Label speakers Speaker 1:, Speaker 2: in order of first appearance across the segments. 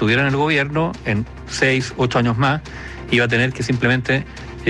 Speaker 1: estuviera en el gobierno, en 6, 8 años más, iba a tener que simplemente,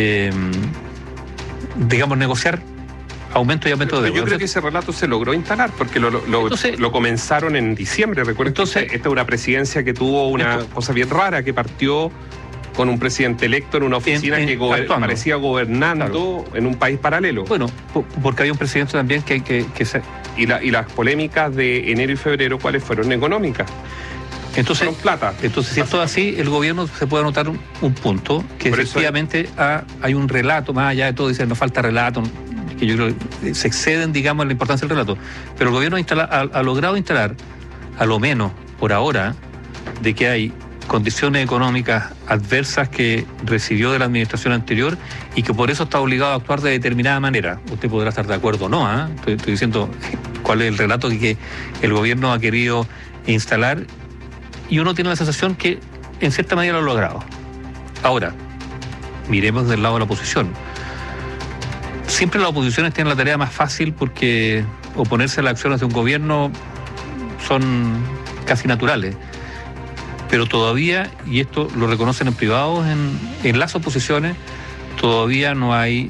Speaker 1: negociar aumento y aumento de deuda.
Speaker 2: Yo creo que ese relato se logró instalar, porque lo comenzaron en diciembre. Recuerden que esta es una presidencia que tuvo una cosa bien rara, que partió con un presidente electo en una oficina que parecía gobernando en un país paralelo.
Speaker 1: Bueno, porque había un presidente también que
Speaker 2: Y las polémicas de enero y febrero, ¿cuáles fueron? Económicas.
Speaker 1: Entonces,
Speaker 2: fueron plata.
Speaker 1: Entonces, si esto es así, el gobierno se puede anotar un punto, que por efectivamente hay un relato, más allá de todo, dicen, nos falta relato, que yo creo que se exceden, digamos, en la importancia del relato. Pero el gobierno ha logrado instalar, a lo menos por ahora, de que hay condiciones económicas adversas que recibió de la administración anterior y que por eso está obligado a actuar de determinada manera. Usted podrá estar de acuerdo o no, estoy diciendo cuál es el relato que el gobierno ha querido instalar, y uno tiene la sensación que en cierta manera lo ha logrado. Ahora, miremos del lado de la oposición. Siempre las oposiciones tienen la tarea más fácil porque oponerse a las acciones de un gobierno son casi naturales. Pero todavía, y esto lo reconocen en privados, en las oposiciones, todavía no hay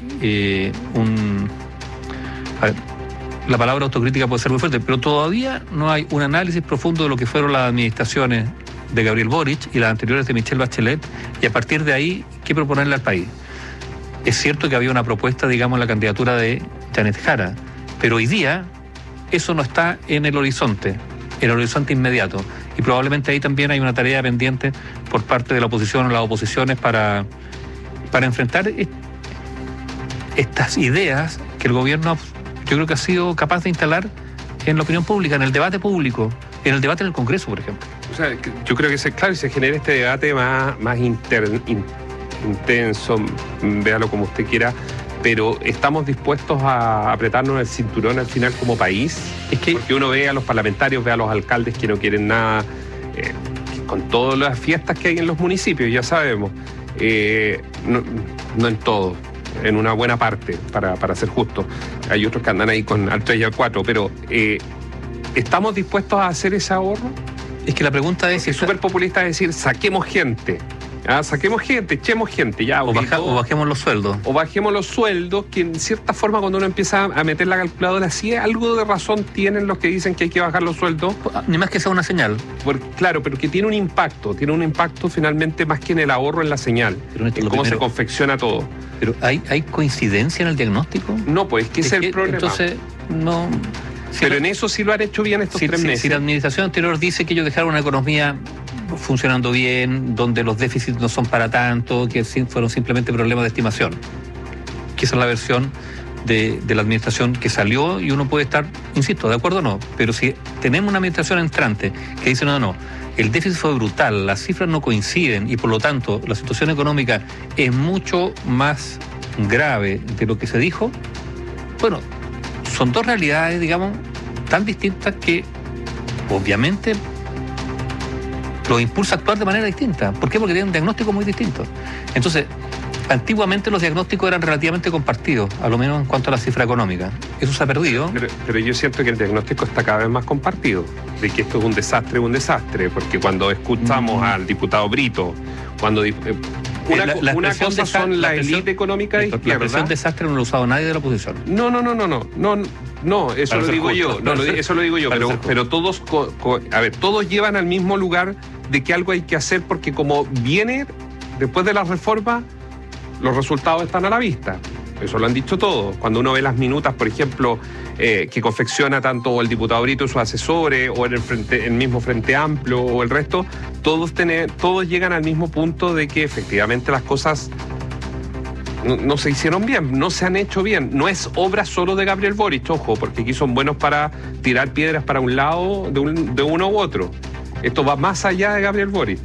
Speaker 1: la palabra autocrítica puede ser muy fuerte, pero todavía no hay un análisis profundo de lo que fueron las administraciones de Gabriel Boric y las anteriores de Michelle Bachelet, y a partir de ahí, ¿qué proponerle al país? Es cierto que había una propuesta, digamos, en la candidatura de Janet Jara, pero hoy día eso no está en el horizonte inmediato. Y probablemente ahí también hay una tarea pendiente por parte de la oposición o las oposiciones para enfrentar estas ideas que el gobierno, yo creo que ha sido capaz de instalar en la opinión pública, en el debate público, en el debate en el Congreso, por ejemplo.
Speaker 2: O sea, yo creo que se genera este debate más intenso, véalo como usted quiera, pero estamos dispuestos a apretarnos el cinturón al final como país. Porque uno ve a los parlamentarios, ve a los alcaldes que no quieren nada, con todas las fiestas que hay en los municipios, ya sabemos, no en todo, en una buena parte, para ser justo. Hay otros que andan ahí con al 3 y al 4, pero ¿estamos dispuestos a hacer ese ahorro?
Speaker 1: Es que la pregunta es...
Speaker 2: Es súper populista decir, saquemos gente. Saquemos gente, echemos gente, ya.
Speaker 1: O bajemos los sueldos.
Speaker 2: O bajemos los sueldos, que en cierta forma cuando uno empieza a meter la calculadora, sí algo de razón tienen los que dicen que hay que bajar los sueldos.
Speaker 1: Ni más que sea una señal.
Speaker 2: Claro, pero que tiene un impacto finalmente más que en el ahorro, en la señal, en cómo se confecciona todo.
Speaker 1: Pero ¿hay coincidencia en el diagnóstico?
Speaker 2: No, pues es el problema.
Speaker 1: Entonces, no...
Speaker 2: Pero en eso sí lo han hecho bien estos 3 meses.
Speaker 1: Si la administración anterior dice que ellos dejaron una economía funcionando bien, donde los déficits no son para tanto, que fueron simplemente problemas de estimación, que esa es la versión de la administración que salió, y uno puede estar, insisto, de acuerdo o no, pero si tenemos una administración entrante que dice no, el déficit fue brutal, las cifras no coinciden y por lo tanto la situación económica es mucho más grave de lo que se dijo, bueno, son dos realidades, digamos, tan distintas que obviamente los impulsa a actuar de manera distinta. ¿Por qué? Porque tienen un diagnóstico muy distinto. Entonces, antiguamente los diagnósticos eran relativamente compartidos, a lo menos en cuanto a la cifra económica. Eso se ha perdido.
Speaker 2: Pero yo siento que el diagnóstico está cada vez más compartido, de que esto es un desastre, porque cuando escuchamos al diputado Brito, cuando... Una cosa son la élite económica de izquierda.
Speaker 1: La expresión desastre no lo ha usado nadie de la oposición.
Speaker 2: No, eso lo digo yo. Eso lo digo yo. Pero todos, todos llevan al mismo lugar de que algo hay que hacer, porque como viene después de la reforma, los resultados están a la vista. Eso lo han dicho todos. Cuando uno ve las minutas, por ejemplo, que confecciona tanto el diputado Brito y sus asesores, o el mismo Frente Amplio, o el resto, todos llegan al mismo punto de que efectivamente las cosas no se hicieron bien, no se han hecho bien. No es obra solo de Gabriel Boric, ojo, porque aquí son buenos para tirar piedras para un lado de uno u otro. Esto va más allá de Gabriel Boric.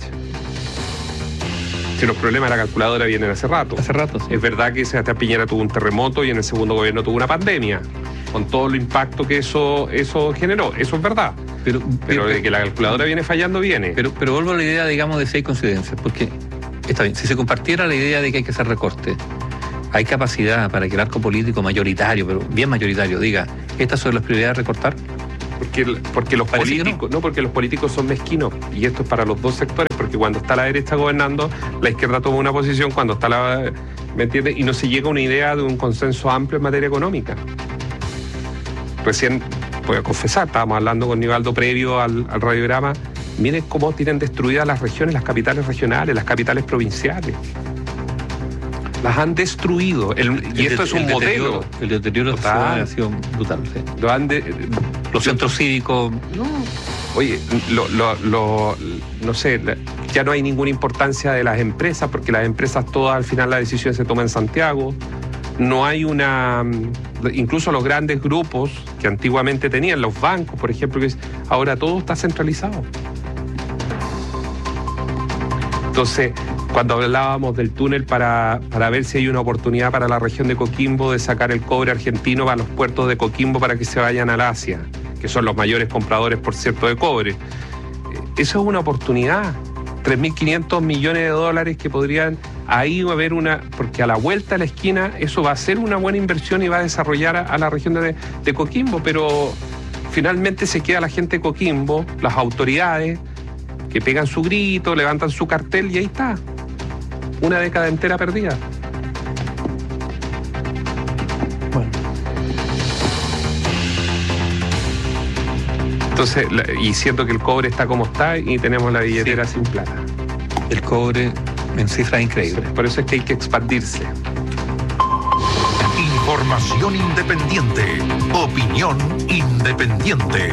Speaker 2: Si los problemas de la calculadora vienen hace rato.
Speaker 1: Sí.
Speaker 2: Es verdad que Sebastián Piñera tuvo un terremoto y en el segundo gobierno tuvo una pandemia, con todo el impacto que eso generó. Eso es verdad. Pero de que la calculadora viene fallando, viene.
Speaker 1: Pero vuelvo a la idea, digamos, de si hay coincidencias, porque está bien, si se compartiera la idea de que hay que hacer recortes, hay capacidad para que el arco político mayoritario, pero bien mayoritario, diga, estas son las prioridades a recortar.
Speaker 2: Porque los políticos, porque los políticos son mezquinos, y esto es para los dos sectores. porque cuando está la derecha gobernando, la izquierda toma una posición, cuando está ¿me entiendes? Y no se llega a una idea de un consenso amplio en materia económica. Recién, voy a confesar, estábamos hablando con Nivaldo previo al radiograma, miren cómo tienen destruidas las regiones, las capitales regionales, las capitales provinciales. Las han destruido. Y esto es un modelo.
Speaker 1: El deterioro ha sido brutal. ¿Sí? Los centros cívicos.
Speaker 2: No. Oye, no sé, ya no hay ninguna importancia de las empresas, porque las empresas todas al final la decisión se toma en Santiago. No hay incluso los grandes grupos que antiguamente tenían, los bancos, por ejemplo, ahora todo está centralizado. Entonces, cuando hablábamos del túnel para ver si hay una oportunidad para la región de Coquimbo de sacar el cobre argentino para los puertos de Coquimbo para que se vayan al Asia, que son los mayores compradores, por cierto, de cobre. Eso es una oportunidad. 3.500 millones de dólares que podrían ahí haber porque a la vuelta de la esquina eso va a ser una buena inversión y va a desarrollar a la región de Coquimbo, pero finalmente se queda la gente de Coquimbo, las autoridades, que pegan su grito, levantan su cartel y ahí está. Una década entera perdida.
Speaker 1: Bueno.
Speaker 2: Entonces, y siento que el cobre está como está y tenemos la billetera sin plata.
Speaker 1: El cobre en cifras increíbles.
Speaker 2: Por eso es que hay que expandirse.
Speaker 3: Información independiente. Opinión independiente.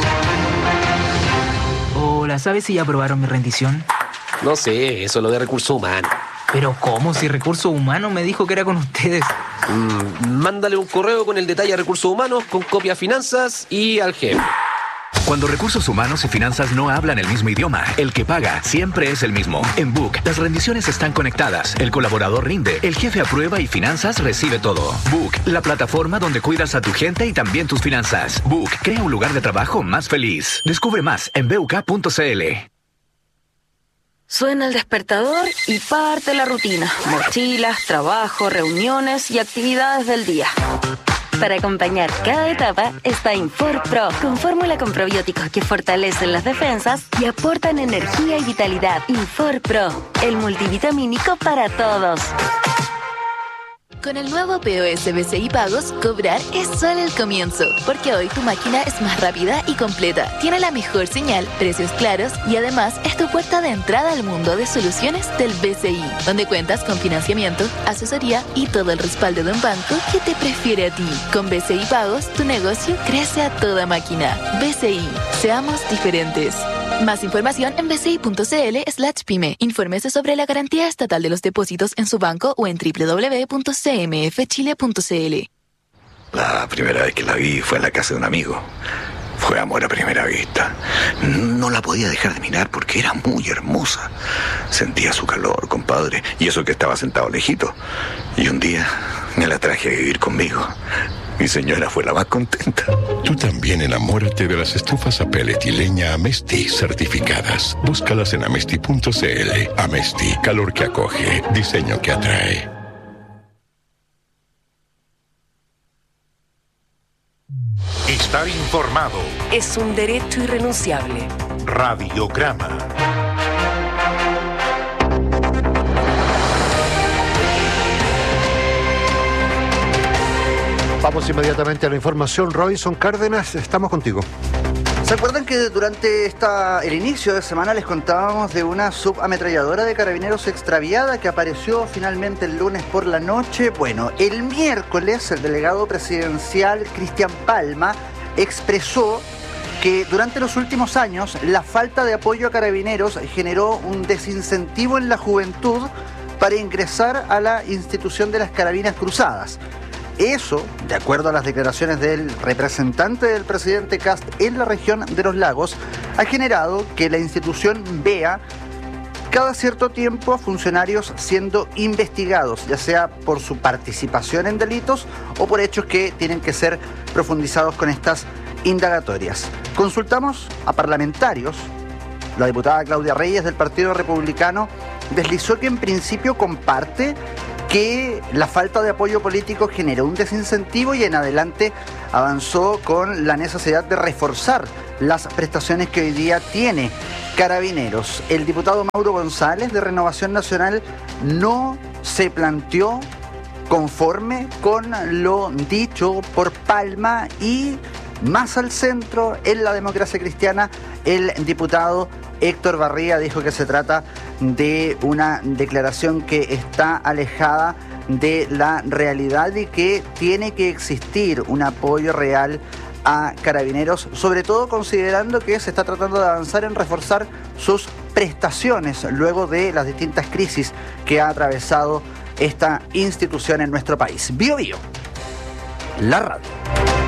Speaker 4: Hola, ¿sabes si ya aprobaron mi rendición?
Speaker 5: No sé, eso es lo de recursos humanos.
Speaker 4: ¿Pero cómo? Si Recursos Humanos me dijo que era con ustedes.
Speaker 5: Mándale un correo con el detalle a Recursos Humanos, con copia a Finanzas y al jefe.
Speaker 6: Cuando Recursos Humanos y Finanzas no hablan el mismo idioma, el que paga siempre es el mismo. En Book, las rendiciones están conectadas, el colaborador rinde, el jefe aprueba y Finanzas recibe todo. Book, la plataforma donde cuidas a tu gente y también tus finanzas. Book, crea un lugar de trabajo más feliz. Descubre más en buk.cl.
Speaker 7: Suena el despertador y parte la rutina. Mochilas, trabajo, reuniones y actividades del día. Para acompañar cada etapa está Infor Pro, con fórmula con probióticos que fortalecen las defensas y aportan energía y vitalidad. Infor Pro, el multivitamínico para todos.
Speaker 8: Con el nuevo POS BCI Pagos, cobrar es solo el comienzo, porque hoy tu máquina es más rápida y completa, tiene la mejor señal, precios claros y además es tu puerta de entrada al mundo de soluciones del BCI, donde cuentas con financiamiento, asesoría y todo el respaldo de un banco que te prefiere a ti. Con BCI Pagos, tu negocio crece a toda máquina. BCI, seamos diferentes. Más información en bci.cl/pyme. Infórmese sobre la garantía estatal de los depósitos en su banco o en www.cmfchile.cl.
Speaker 9: La primera vez que la vi fue en la casa de un amigo. Fue amor a primera vista. No la podía dejar de mirar porque era muy hermosa. Sentía su calor, compadre, y eso que estaba sentado lejito. Y un día me la traje a vivir conmigo. Mi señora fue la más contenta.
Speaker 3: Tú también enamórate de las estufas a pellet y leña Amesti certificadas. Búscalas en amesti.cl. Amesti, calor que acoge, diseño que atrae. Estar informado
Speaker 10: es un derecho irrenunciable.
Speaker 3: Radiograma.
Speaker 11: Vamos inmediatamente a la información. Robinson Cárdenas, estamos contigo.
Speaker 12: ¿Se acuerdan que durante el inicio de semana les contábamos de una subametralladora de carabineros extraviada que apareció finalmente el lunes por la noche? Bueno, el miércoles el delegado presidencial Cristian Palma expresó que durante los últimos años la falta de apoyo a carabineros generó un desincentivo en la juventud para ingresar a la institución de las carabinas cruzadas. Eso, de acuerdo a las declaraciones del representante del presidente Kast en la región de Los Lagos, ha generado que la institución vea cada cierto tiempo a funcionarios siendo investigados, ya sea por su participación en delitos o por hechos que tienen que ser profundizados con estas indagatorias. Consultamos a parlamentarios. La diputada Claudia Reyes del Partido Republicano deslizó que en principio comparte que la falta de apoyo político generó un desincentivo y en adelante avanzó con la necesidad de reforzar las prestaciones que hoy día tiene Carabineros. El diputado Mauro González de Renovación Nacional no se planteó conforme con lo dicho por Palma, y más al centro, en la Democracia Cristiana, el diputado Héctor Barría dijo que se trata de una declaración que está alejada de la realidad y que tiene que existir un apoyo real a Carabineros, sobre todo considerando que se está tratando de avanzar en reforzar sus prestaciones luego de las distintas crisis que ha atravesado esta institución en nuestro país. Bio Bio, la radio.